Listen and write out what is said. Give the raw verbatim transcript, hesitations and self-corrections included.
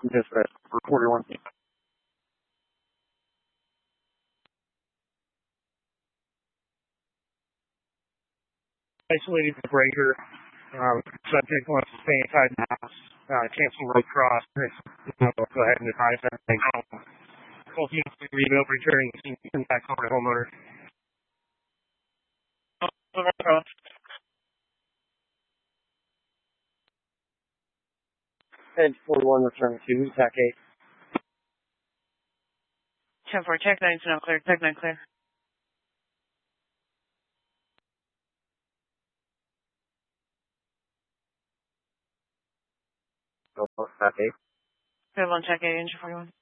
Dispatch for forty-one. Isolated the breaker. Um, subject wants to stay inside the house. Uh, cancel road cross. Uh, go ahead and advise everything. Full team rebuild, returning team back over to homeowner. Edge forty-one returning to T A C eight. ten four, Tech nine's now clear. Tech nine clear. Go for T A C eight. Good one, Tech eight, engine forty-one.